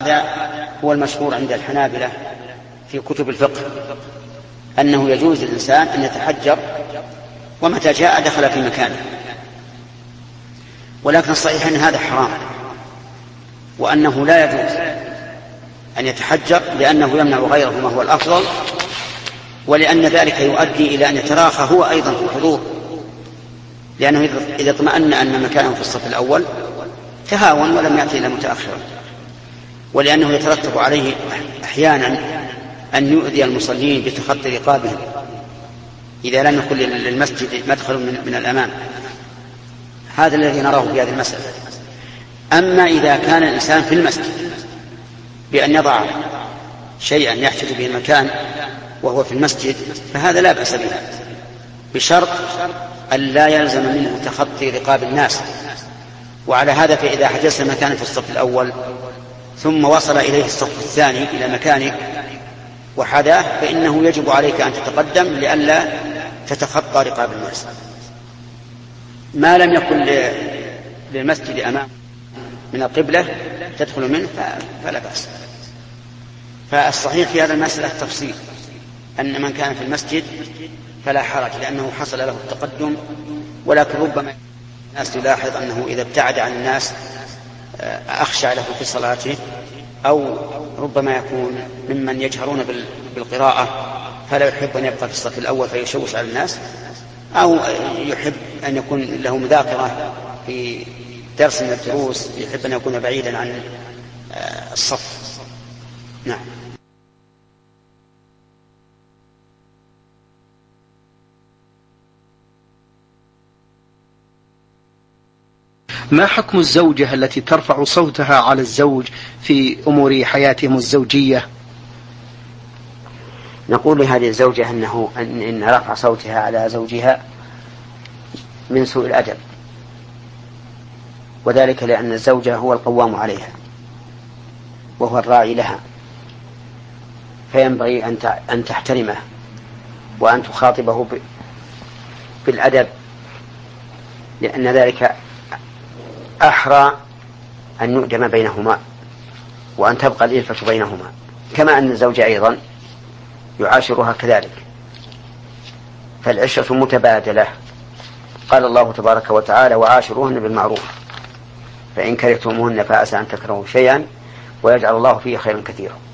هو المشهور عند الحنابلة في كتب الفقه، أنه يجوز للإنسان أن يتحجر ومتى جاء دخل في مكانه، ولكن الصحيح أن هذا حرام، وأنه لا يجوز أن يتحجر لأنه يمنع غيره ما هو الأفضل، ولأن ذلك يؤدي إلى أن يتراخى هو أيضا في الحضور، لأنه إذا اطمأن أن مكانه في الصف الأول تهاون ولم يأتي إلى متأخرا، ولأنه يترتب عليه أحيانا أن يؤذي المصلين بتخطي رقابهم إذا لم يكن للمسجد مدخل من الأمام. هذا الذي نراه في هذه المسألة. أما إذا كان الإنسان في المسجد بأن يضع شيئا يحجز به المكان وهو في المسجد فهذا لا بأس به، بشرط أن لا يلزم منه تخطي رقاب الناس. وعلى هذا فإذا حجزت مكانا في الصف الأول ثم وصل إليه الصف الثاني إلى مكانك وحذاه فإنه يجب عليك أن تتقدم لئلا تتخطى رقاب الناس. ما لم يكن للمسجد أمام من القبلة تدخل منه فلا بأس. فالصحيح في هذا المسألة التفصيل، أن من كان في المسجد فلا حرج لأنه حصل له التقدم، ولكن ربما الناس يلاحظ أنه إذا ابتعد عن الناس أخشع له في صلاته، أو ربما يكون ممن يجهرون بالقراءة فلا يحب أن يبقى في الصف الأول فيشوش على الناس، أو يحب أن يكون له مذاكرة في درس من الدروس يحب أن يكون بعيدا عن الصف. نعم. ما حكم الزوجة التي ترفع صوتها على الزوج في أمور حياتهم الزوجية؟ نقول لهذه الزوجة إن رفع صوتها على زوجها من سوء الأدب، وذلك لأن الزوجة هو القوام عليها وهو الراعي لها، فينبغي أن تحترمه وأن تخاطبه بالأدب، لأن ذلك أحرى أن يؤدم بينهما وأن تبقى الإلفة بينهما، كما أن الزوج أيضا يعاشرها كذلك، فالعشرة متبادلة. قال الله تبارك وتعالى: وعاشروهن بالمعروف فإن كرهتموهن فعسى أن تكرهوا شيئا ويجعل الله فيه خيرا كثيرا.